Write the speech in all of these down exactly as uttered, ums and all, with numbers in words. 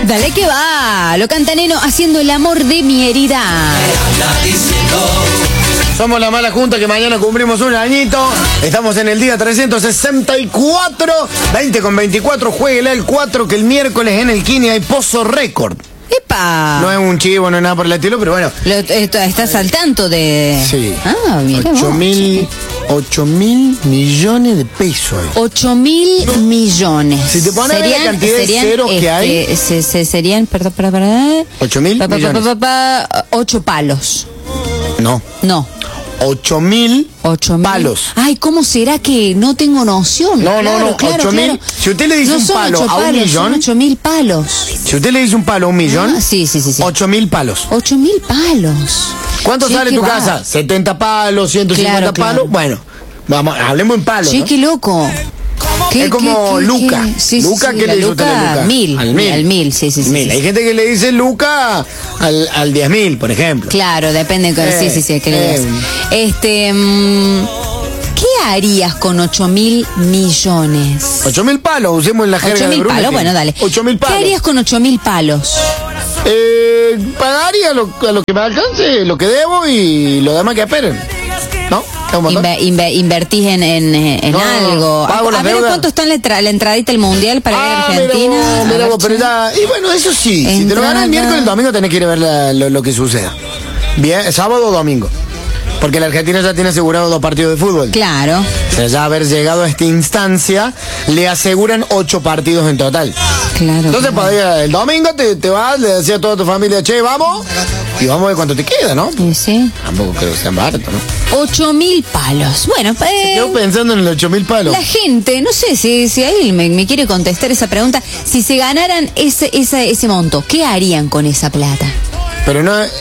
Dale que va, lo canta Neno haciendo el amor de mi herida. Somos la mala junta que mañana cumplimos un añito. Estamos en el día trescientos sesenta y cuatro. veinte con veinticuatro. Jueguele el cuatro que el miércoles en el Kini hay Pozo Récord. ¡Epa! No es un chivo, no es nada por el estilo, pero bueno. Lo, esto, ¿Estás al tanto de...? Sí. Ah, mira ocho mil, ocho mil millones de pesos. ocho mil millones. Si te pones la cantidad de ceros que hay... Se, se, serían, perdón, perdón, perdón. ocho mil millones. Pa, pa, pa, pa, ocho palos. No. No. ocho mil palos. Ay, ¿cómo será que no tengo noción? No, claro, no, no, claro, ocho mil. Claro. Si usted le dice no un palo a palos, un millón. Son ocho mil palos. Si usted le dice un palo a un millón. Ah, sí, sí, sí, sí. ocho mil palos. ocho mil palos. ¿Cuánto Sí, sale tu va. casa? setenta palos, ciento cincuenta Claro, palos. claro. Bueno, vamos, hablemos en palos. Sí, ¿no? qué loco. ¿Qué, es como qué, qué, Luca. qué? Sí, Luca, sí, ¿qué la le dice usted a Luca? Luca? Mil. Al mil. Al mil, sí, sí, sí. Mil. sí, Hay sí. gente que le dice Luca al, al diez mil, por ejemplo. Claro, depende. Eh, sí, sí, sí, ¿qué le eh. digas? Este... Mmm, ¿qué harías con ocho mil millones? ocho mil palos, usemos en la jerga ocho de mil Brunete. palos, bueno, dale. ocho mil palos. ¿Qué harías con ocho mil palos? Eh, pagaría lo, a lo que me alcance, lo que debo y lo demás que esperen. ¿No? ¿Es un montón? Inve, inve, ¿Invertís en, en, en No, algo? pago A, las a ver, deudas. ¿cuánto está en la, entra- la entradita al Mundial para ver Ah, Argentina? mira vos, A mira ver, vos, pero che. ya... Y bueno, eso sí, si te lo ganas el Entrada. miércoles, el domingo tenés que ir a ver la- lo, lo que suceda. Bien, sábado o domingo. Porque la Argentina ya tiene asegurado dos partidos de fútbol. Claro. O sea, ya haber llegado a esta instancia, le aseguran ocho partidos en total. Claro. Entonces, claro. para el domingo te, te vas, le decías a toda tu familia, che, vamos, y vamos a ver cuánto te queda, ¿no? Sí, sí. Tampoco creo que sea barato, ¿no? Ocho mil palos. Bueno, eh, Yo pensando en el ocho mil palos. la gente, no sé si, si ahí me, me quiere contestar esa pregunta. Si se ganaran ese, ese, ese monto, ¿qué harían con esa plata? Pero no... eh,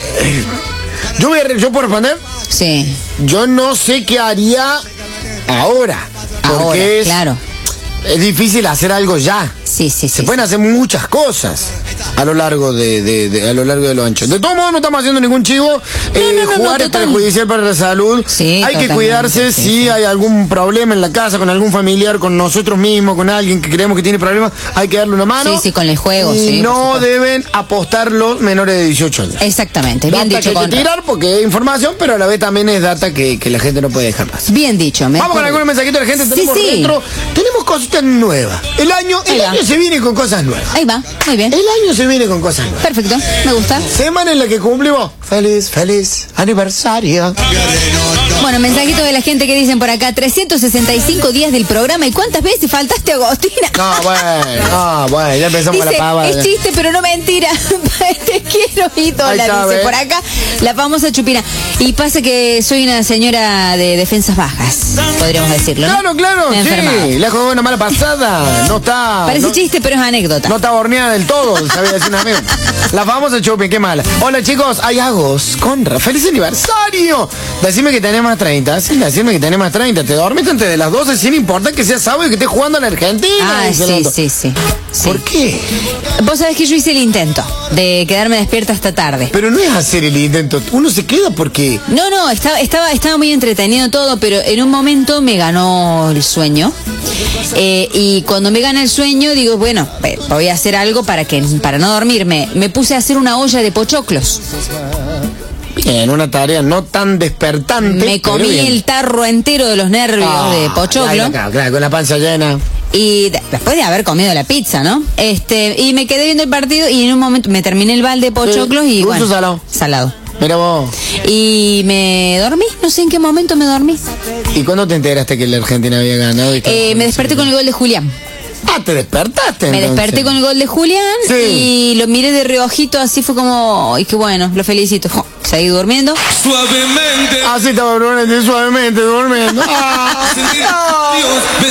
yo voy a... re- ¿Yo puedo responder? Sí. Yo no sé qué haría ahora. Porque Ahora, es, claro. es difícil hacer algo ya. Sí, sí, sí. Se pueden hacer muchas cosas a lo largo de, de, de- a lo largo de lo ancho. De todos modos no estamos haciendo ningún chivo. Eh, no, no, jugar no, es total. perjudicial para la salud. Sí, hay que totalmente, cuidarse sí, si sí. hay algún problema en la casa, con algún familiar, con nosotros mismos, con alguien que creemos que tiene problemas, hay que darle una mano. Sí, sí, con el juego, y sí, por no supuesto. deben apostar los menores de dieciocho años. Exactamente, bien Data que dicho. hay que Conrad. tirar porque es información, pero a la vez también es data que, que la gente no puede dejar más. Bien dicho. me Vamos con acuerdo. algunos mensajitos de la gente. Sí, Tenemos sí. retro, tenemos cositas nuevas. El año, Ahí el va. año se viene con cosas nuevas. Ahí va, muy bien. El año se viene con cosas nuevas. Perfecto, me gusta. Semana en la que cumplimos. Feliz, feliz aniversario. Bueno, mensajito de la gente que dicen por acá, trescientos sesenta y cinco días del programa. ¿Y cuántas veces faltaste, Agostina? No, bueno, no, bueno, ya empezamos Dice, con la pava. es chiste, pero no mentira. Te quiero, Ahí ídola, está, dice ¿ves? por acá la famosa Chupina. Y pasa que soy una señora de defensas bajas, podríamos decirlo, ¿no? Claro, claro, Me he enfermado. sí. Le jugó una mala pasada. No está. Parece no, chiste, pero es anécdota. No está horneada del todo, sabía decir un amigo. La famosa Chupi, qué mala. Hola chicos, hay Agos, Conra, feliz aniversario. Decime que tenés más treinta, sí, decime que tenés más treinta. Te dormiste antes de las doce sin importar que sea sábado y que estés jugando en Argentina. Ah, dice el sí, otro. sí, sí, sí. ¿Por qué? Vos sabés que yo hice el intento de quedarme despierta hasta tarde. Pero no es hacer el intento, uno se queda porque... No, no, estaba, estaba, estaba muy entretenido todo, pero en un momento me ganó el sueño. Eh, y cuando me gana el sueño, digo, bueno, eh, voy a hacer algo para que para no dormirme. Me puse a hacer una olla de pochoclos. Bien, una tarea no tan despertante. Me pero comí bien. el tarro entero de los nervios Ah, de pochoclo. claro, claro, claro, con la panza llena. Y de- después de haber comido la pizza, ¿no? Este, y me quedé viendo el partido y en un momento me terminé el balde de pochoclos y ¿dulce bueno, o salado? salado. Mira vos. Y me dormí, no sé en qué momento me dormí. ¿Y cuándo te enteraste que la Argentina había ganado? Y estaba Eh, me jugando? desperté con el gol de Julián. Ah, te despertaste. Me entonces. desperté con el gol de Julián Sí. y lo miré de reojito, así fue como, ay, qué bueno, lo felicito. Jo, seguí durmiendo. Suavemente. Así estaba durmiendo, suavemente durmiendo. Ah, Sentir ah. Dios